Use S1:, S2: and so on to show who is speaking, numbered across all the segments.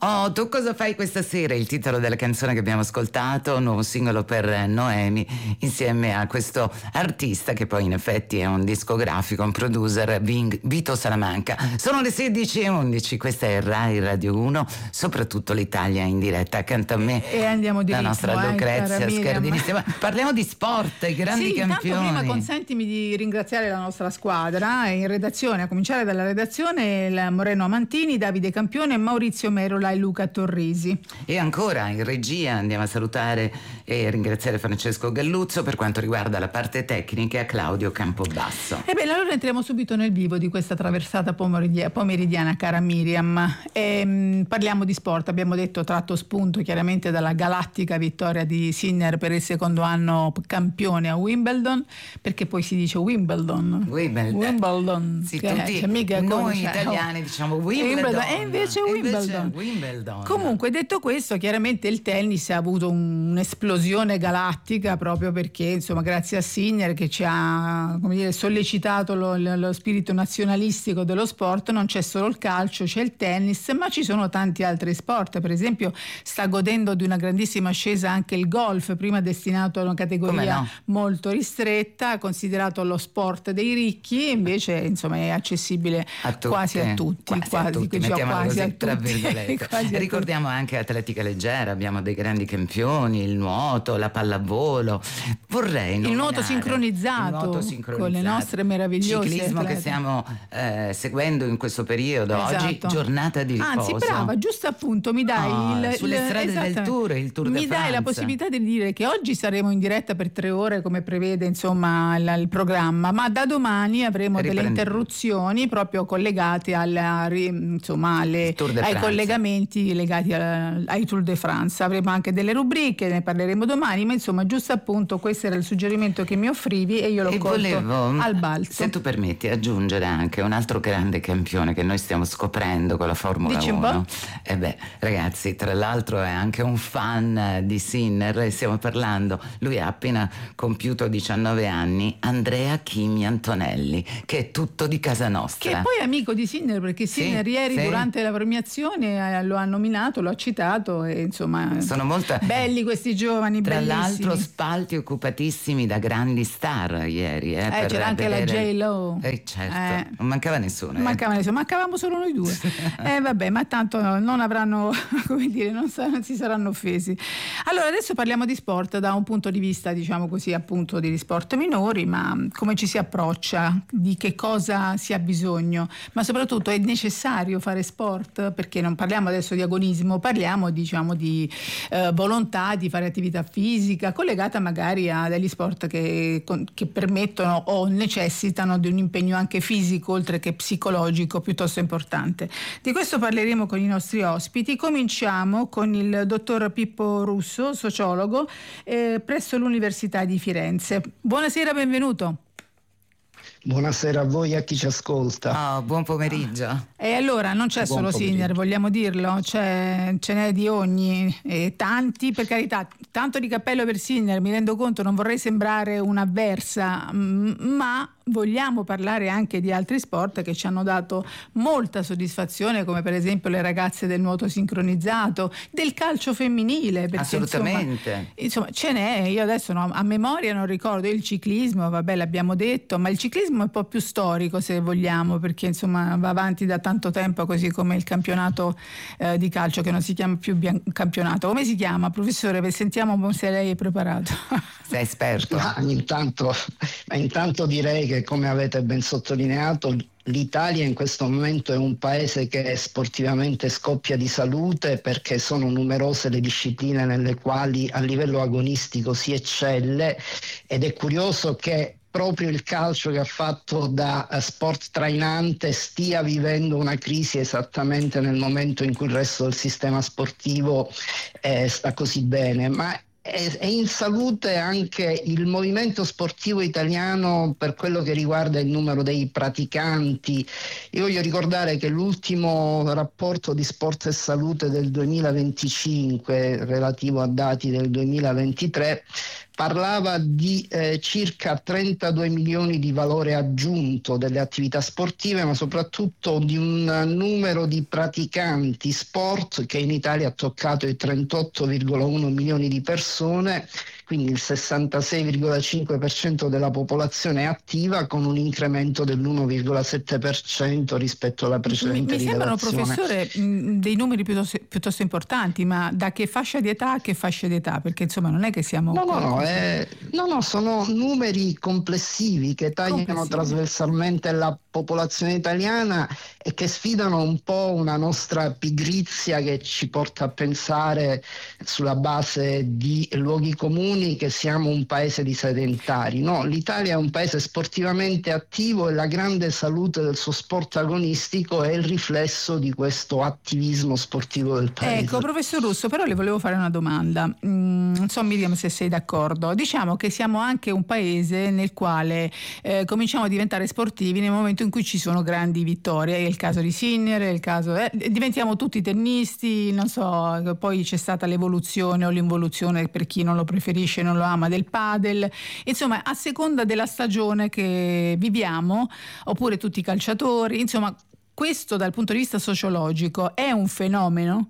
S1: Oh, tu cosa fai questa sera? Il titolo della canzone che abbiamo ascoltato, nuovo singolo per Noemi, insieme a questo artista che poi in effetti è un discografico, un producer, Vito Salamanca. Sono le 16:11, questa è Rai Radio 1, soprattutto l'Italia in diretta. Accanto a me
S2: e andiamo
S1: la nostra Lucrezia Scardinissima. Parliamo di sport, i grandi campioni.
S2: Prima consentimi di ringraziare la nostra squadra in redazione, a cominciare dalla redazione, il Moreno Amantini, Davide Campione, Maurizio Merola e Luca Torrisi.
S1: E ancora in regia andiamo a salutare e ringraziare Francesco Galluzzo, per quanto riguarda la parte tecnica, a Claudio Campobasso.
S2: Ebbene, allora entriamo subito nel vivo di questa traversata pomeridiana, cara Miriam. Parliamo di sport, abbiamo detto, tratto spunto chiaramente dalla galattica vittoria di Sinner per il secondo anno campione a Wimbledon, perché poi si dice Wimbledon.
S1: Sì, tutti noi italiani diciamo Wimbledon.
S2: E invece Wimbledon. Comunque, detto questo, chiaramente il tennis ha avuto un'esplosione galattica proprio perché, insomma, grazie a Sinner che ci ha, come dire, sollecitato lo spirito nazionalistico dello sport. Non c'è solo il calcio, c'è il tennis, ma ci sono tanti altri sport. Per esempio, sta godendo di una grandissima ascesa anche il golf, prima destinato a una categoria molto ristretta, considerato lo sport dei ricchi, invece insomma è accessibile quasi a tutti.
S1: Mettiamola così, tra virgolette. Ricordiamo anche atletica leggera, abbiamo dei grandi campioni, il nuoto, la pallavolo. Vorrei
S2: il nuoto sincronizzato con le nostre meravigliose
S1: ciclismo
S2: atlete
S1: che stiamo seguendo in questo periodo. Oggi giornata di riposo.
S2: Anzi, brava, giusto appunto, mi dai
S1: sulle strade del Tour, il Tour de France.
S2: Mi dai la possibilità di dire che oggi saremo in diretta per 3 ore come prevede insomma il programma, ma da domani avremo delle interruzioni proprio collegate ai collegamenti legati ai Tour de France. Avremo anche delle rubriche, ne parleremo domani, ma insomma, giusto appunto questo era il suggerimento che mi offrivi e io l'ho colto al balzo.
S1: Se tu permetti, aggiungere anche un altro grande campione che noi stiamo scoprendo con la Formula 1. Ragazzi, tra l'altro è anche un fan di Sinner e stiamo parlando, lui ha appena compiuto 19 anni, Andrea Kimi Antonelli, che è tutto di casa nostra.
S2: Che poi è amico di Sinner, perché Sinner ieri durante la premiazione lo ha nominato, lo ha citato e insomma
S1: sono molto
S2: belli questi giovani,
S1: tra
S2: bellissimi.
S1: l'altro spalti occupatissimi da grandi star ieri.
S2: C'era anche la J-Lo.
S1: Certo, non mancava nessuno.
S2: Mancavamo solo noi due. Vabbè, ma tanto non avranno, come dire, non si saranno offesi. Allora, adesso parliamo di sport da un punto di vista, diciamo così, appunto di sport minori, ma come ci si approccia, di che cosa si ha bisogno, ma soprattutto è necessario fare sport, perché non parliamo adesso di agonismo, parliamo diciamo di volontà di fare attività fisica collegata magari a degli sport che permettono o necessitano di un impegno anche fisico oltre che psicologico piuttosto importante. Di questo parleremo con i nostri ospiti. Cominciamo con il dottor Pippo Russo, sociologo presso l'Università di Firenze. Buonasera, benvenuto.
S3: Buonasera a voi e a chi ci ascolta.
S1: Buon pomeriggio.
S2: E allora non c'è solo Sinner, vogliamo dirlo, ce n'è di ogni, tanti, per carità, tanto di cappello per Sinner, mi rendo conto, non vorrei sembrare un'avversa, ma vogliamo parlare anche di altri sport che ci hanno dato molta soddisfazione, come per esempio le ragazze del nuoto sincronizzato, del calcio femminile, perché
S1: assolutamente
S2: insomma ce n'è. Io adesso a memoria non ricordo. Il ciclismo, vabbè, l'abbiamo detto, ma il ciclismo è un po' più storico, se vogliamo, perché insomma va avanti da tanto tempo, così come il campionato di calcio, che non si chiama più campionato. Come si chiama, professore? Sentiamo se lei è preparato.
S1: Sei esperto.
S3: Intanto direi che, come avete ben sottolineato, l'Italia in questo momento è un paese che sportivamente scoppia di salute, perché sono numerose le discipline nelle quali a livello agonistico si eccelle, ed è curioso che proprio il calcio, che ha fatto da sport trainante, stia vivendo una crisi esattamente nel momento in cui il resto del sistema sportivo sta così bene. Ma è in salute anche il movimento sportivo italiano per quello che riguarda il numero dei praticanti. Io voglio ricordare che l'ultimo rapporto di Sport e Salute del 2025, relativo a dati del 2023, parlava di circa 32 milioni di valore aggiunto delle attività sportive, ma soprattutto di un numero di praticanti sport che in Italia ha toccato i 38,1 milioni di persone, quindi il 66,5% della popolazione è attiva, con un incremento dell'1,7% rispetto alla precedente
S2: rilevazione. Mi sembrano, professore, dei numeri piuttosto importanti, ma da che fascia di età a che fascia di età? Perché insomma non è che siamo...
S3: No, sono numeri complessivi che tagliano trasversalmente la popolazione italiana e che sfidano un po' una nostra pigrizia che ci porta a pensare, sulla base di luoghi comuni, che siamo un paese di sedentari. No, l'Italia è un paese sportivamente attivo e la grande salute del suo sport agonistico è il riflesso di questo attivismo sportivo del paese.
S2: Ecco, professor Russo, però le volevo fare una domanda. Non so, Miriam, se sei d'accordo. Diciamo che siamo anche un paese nel quale cominciamo a diventare sportivi nel momento in cui ci sono grandi vittorie. È il caso di Sinner, è il caso... diventiamo tutti tennisti, non so, poi c'è stata l'evoluzione o l'involuzione, per chi non lo preferisce, non lo ama, del padel. Insomma, a seconda della stagione che viviamo, oppure tutti i calciatori, insomma, questo dal punto di vista sociologico è un fenomeno?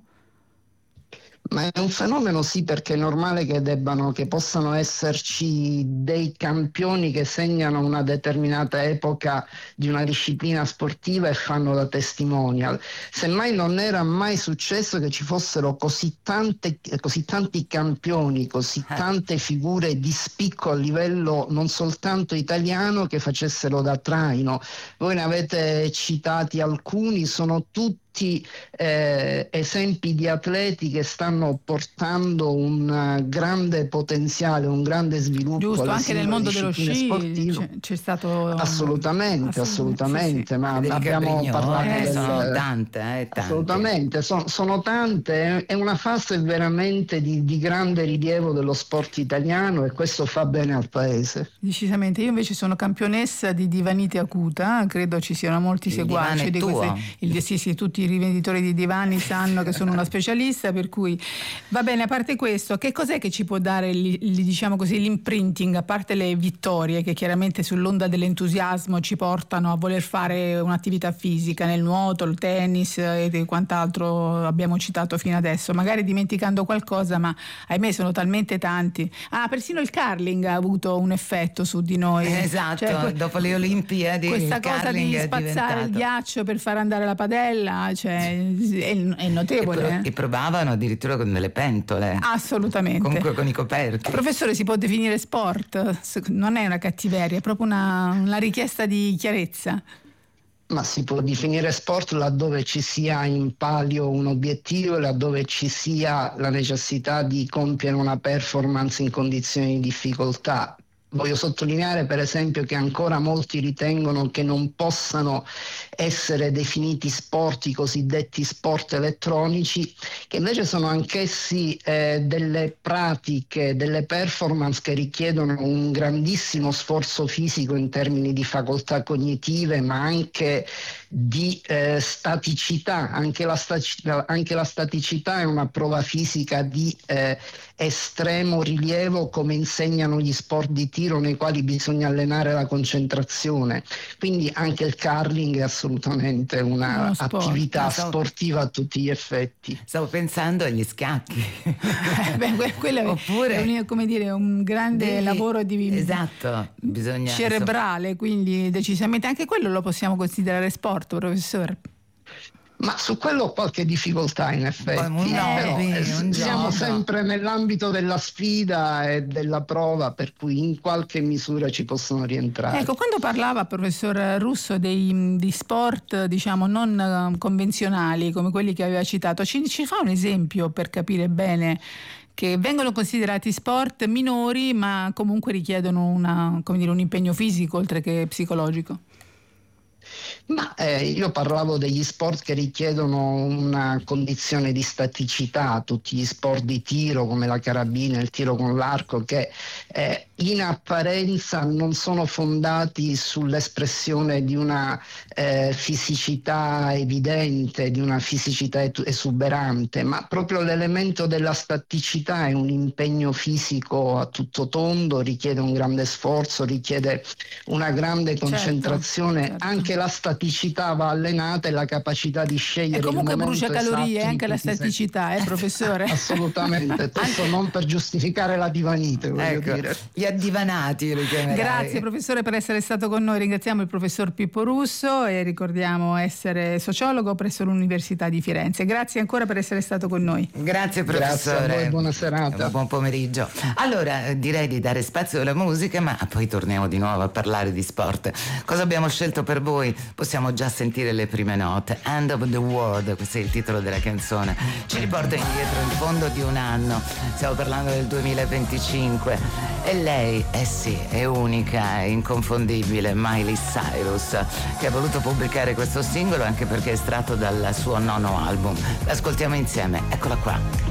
S3: Ma è un fenomeno, sì, perché è normale che possano esserci dei campioni che segnano una determinata epoca di una disciplina sportiva e fanno da testimonial. Semmai non era mai successo che ci fossero così tanti campioni, così tante figure di spicco a livello non soltanto italiano che facessero da traino. Voi ne avete citati alcuni, sono tutti esempi di atleti che stanno portando un grande potenziale, un grande sviluppo.
S2: Giusto, anche nel mondo dello sci c'è stato
S3: assolutamente, sì. Ma abbiamo parlato
S1: sono tante.
S3: Assolutamente, sono tante, è una fase veramente di grande rilievo dello sport italiano, e questo fa bene al paese.
S2: Decisamente. Io invece sono campionessa di divanite acuta, credo ci siano molti seguaci di queste. Sì, tutti i rivenditori di divani sanno che sono una specialista, per cui va bene. A parte questo, che cos'è che ci può dare diciamo così, l'imprinting, a parte le vittorie che chiaramente sull'onda dell'entusiasmo ci portano a voler fare un'attività fisica, nel nuoto, il tennis e quant'altro abbiamo citato fino adesso, magari dimenticando qualcosa, ma ahimè sono talmente tanti. Persino il curling ha avuto un effetto su di noi.
S1: Esatto, cioè, dopo le Olimpiadi
S2: questa cosa di spazzare il ghiaccio per far andare la padella, cioè, è notevole.
S1: E provavano addirittura con delle pentole.
S2: Assolutamente.
S1: Comunque con i coperti.
S2: Professore, si può definire sport? Non è una cattiveria, è proprio una richiesta di chiarezza.
S3: Ma si può definire sport laddove ci sia in palio un obiettivo e laddove ci sia la necessità di compiere una performance in condizioni di difficoltà. Voglio sottolineare, per esempio, che ancora molti ritengono che non possano essere definiti sport i cosiddetti sport elettronici, che invece sono anch'essi delle pratiche, delle performance che richiedono un grandissimo sforzo fisico in termini di facoltà cognitive, ma anche di staticità. Anche la staticità è una prova fisica di estremo rilievo, come insegnano gli sport di tiro, nei quali bisogna allenare la concentrazione. Quindi anche il curling è assolutamente un'attività sportiva a tutti gli effetti.
S1: Stavo pensando agli scacchi.
S2: Quello oppure è come dire, un grande lavoro di cerebrale, quindi decisamente anche quello lo possiamo considerare sport, professore.
S3: Ma su quello ho qualche difficoltà, in effetti, però siamo sempre nell'ambito della sfida e della prova, per cui in qualche misura ci possono rientrare.
S2: Ecco, quando parlava, professor Russo, di sport, diciamo, non convenzionali come quelli che aveva citato, ci fa un esempio per capire bene che vengono considerati sport minori, ma comunque richiedono un impegno fisico oltre che psicologico?
S3: Ma io parlavo degli sport che richiedono una condizione di staticità, tutti gli sport di tiro come la carabina, il tiro con l'arco, che in apparenza non sono fondati sull'espressione di una fisicità evidente, di una fisicità esuberante, ma proprio l'elemento della staticità è un impegno fisico a tutto tondo, richiede un grande sforzo, richiede una grande concentrazione.
S2: Certo.
S3: Anche la staticità va allenata, e la capacità di scegliere
S2: e comunque
S3: il momento
S2: brucia calorie
S3: esatto
S2: anche la staticità, professore?
S3: Assolutamente, questo non per giustificare la divanite, voglio dire.
S1: Gli addivanati li chiamerai.
S2: Grazie professore per essere stato con noi, ringraziamo il professor Pippo Russo e ricordiamo essere sociologo presso l'Università di Firenze. Grazie ancora per essere stato con noi.
S1: Grazie professore.
S3: Grazie a voi, buona serata.
S1: Buon pomeriggio. Allora direi di dare spazio alla musica, ma poi torniamo di nuovo a parlare di sport. Cosa abbiamo scelto per voi? Possiamo già sentire le prime note. End of the World, questo è il titolo della canzone, ci riporta indietro in fondo di un anno, stiamo parlando del 2025, e lei, sì, è unica, è inconfondibile, Miley Cyrus, che ha voluto pubblicare questo singolo anche perché è estratto dal suo 9º album. L'ascoltiamo insieme, eccola qua.